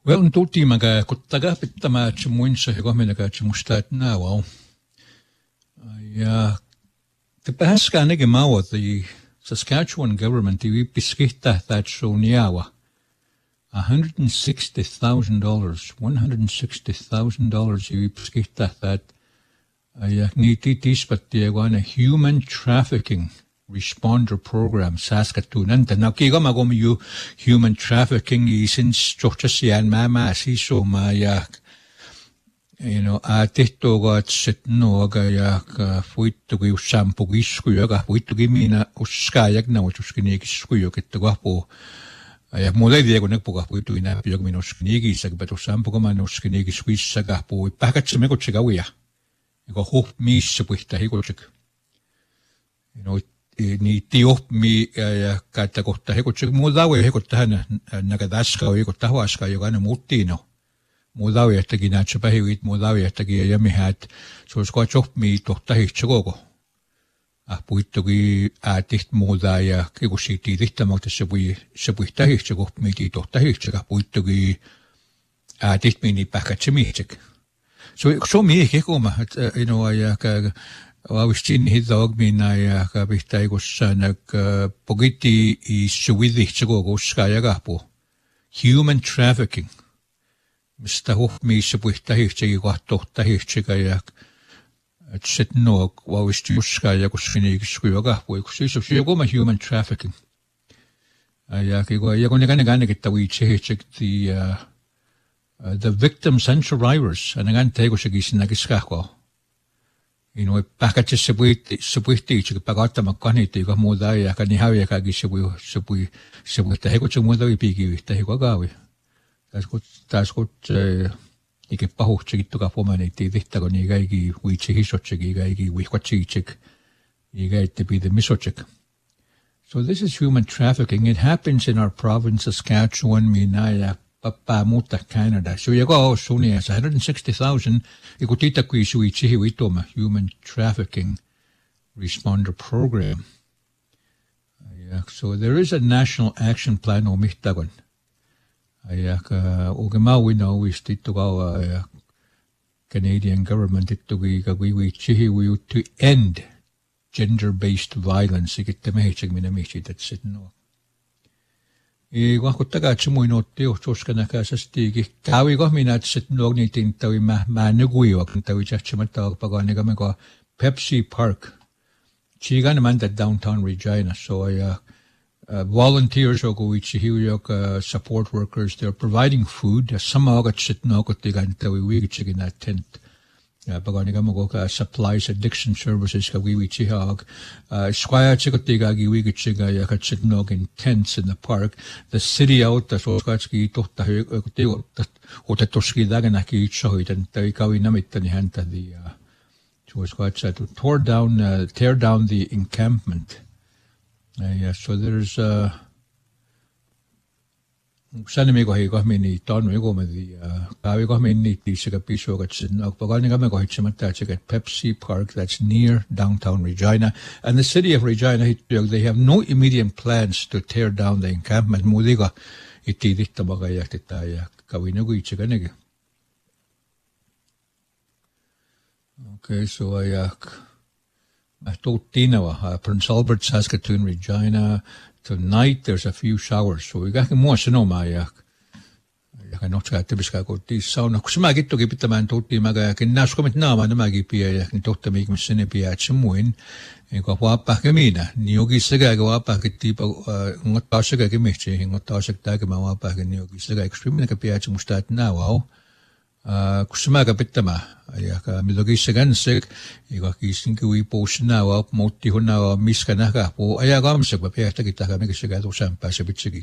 Well, tutti maga kuttaga pittama chimuinsa hegomina chimustat na well. The Pahaskaniga Mawa, the Saskatchewan government, the Piskita that Shoniawa, $160,000, you Piskita that Nititis, but the one a human trafficking responder program, Saskatoon. And now Kigamagomu, you human trafficking is in Chochasian Mama, so my tehtoga setnoga fuittugi ussampugiskujoga fuittugi mina uskajagna uskinigiskujoga ettegapo ja muleediego nekpuga fuittugi näppijoga min uskinigisaga bet ussampuga man uskinigiskuissaga pui päkatsemigotsega uja ega hopp miisse puhta higotseg ni tiopmi ja katta kohta higotseg mudawe higottahana nagadaska higottahuaska jogana muttino Mudawi tagi natsa pahiwit Mudawi tagi yamihat so squat chop mi tohtahi chogogo puittogi tiht Mudaya kigusiti tihtamata sebuitahi chogop mi tohtahi choga puittogi tiht mini pakachimichek so mi kekoma ya ka wawistin hidog mina ya ka bihtaigossanak pogiti I suwidi chogogo skayaga human trafficking Mistä huhmii se puhtahihtsegi kahtohtahihtsiga ja et sit noog vauist juskaa ja kus finigis kahpui kus siis joguma human trafficking ja kun neganegita viitsihitseg the victims and survivors negan tegusegi sinnagiskahko pakatsis se puhtihitsegi pagatama kaniti ka muuda ja ka nihaviakagi se puhtahikutseg muuda või piigivihtahiga ka või taas kut ikka pahutsegi tuga pomeniti tihtaga nii käigi viitsi hissotsegi käigi vihkvatsiitseg nii käite pide missotseg. So this is human trafficking. It happens in our province, Saskatchewan, Minaya, Papamuta, Canada. So you go suni as 160,000 ikutita kui suitsihi vitoma human trafficking responder program. So there is a national action plan o mihtagon. Ugemawi is titugawa Canadian government we to end gender-based violence. That's it. No. Wakutaga chimuino teo choskanaka sastigi. Kawi gominat sit nognitin tawi manuguiwak tawi chachimata paganigamego Pepsi Park. Chigan man that downtown Regina. So volunteers or support workers, they're providing food. Some in that tent. Supplies, addiction services, in tents in the park. The city out, to tear down the encampment. So there's sanimigo higomini tonmigo the kawigomini tisika piso pagonigamego hitchimata at Pepsi Park that's near downtown Regina. And the city of Regina they have no immediate plans to tear down the encampment. Mudiga itidittamagayatitaya kawinagu ichiganege. Okay, so Prince Albert, Saskatoon, Regina. Tonight there's a few showers, so we got more sonoma. I not got to be got this sound. Kusmagit to give it the man toti maga can nash comment now, and Maggie Pia can talk to make me sinipia at some win. And go up back a mina. Niogi Sega go up back at tipo, not Tasha Gimichi, not Tasha Dagama back in Niogi Sega, extremely like a piach mustat now. Kusmaga pitama, Milogi Sagansek, Igaki potion now up, Moti Huna, Miskanaka, or Ayagamsek, but Piataka, make a cigar or some Passabichigi.